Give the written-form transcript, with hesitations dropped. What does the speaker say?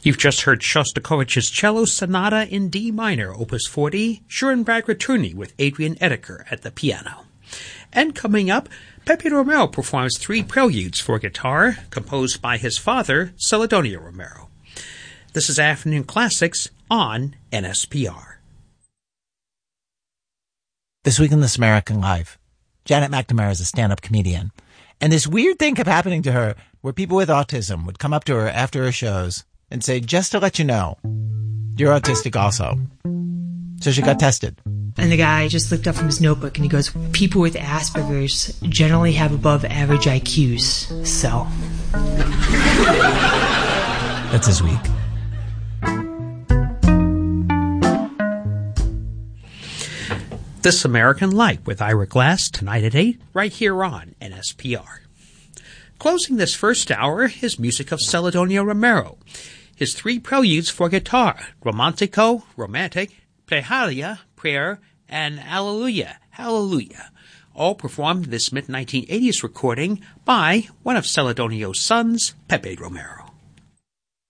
You've just heard Shostakovich's Cello Sonata in D minor, Opus 40, Schoenberg Rattuni with Adrian Eddeker at the piano. And coming up, Pepe Romero performs 3 preludes for guitar, composed by his father, Celedonio Romero. This is Afternoon Classics on NSPR. This week in This American Life, Janet McNamara is a stand-up comedian. And this weird thing kept happening to her where people with autism would come up to her after her shows and say, just to let you know, you're autistic also. So she got tested. And the guy just looked up from his notebook and he goes, people with Asperger's generally have above average IQs, so. That's his week. This American Life with Ira Glass, tonight at 8, right here on NSPR. Closing this first hour is music of Celedonio Romero. His 3 preludes for guitar, Romantico, Romantic, Plejalia, Prayer, and Alleluia, Hallelujah, all performed in this mid-1980s recording by one of Celedonio's sons, Pepe Romero.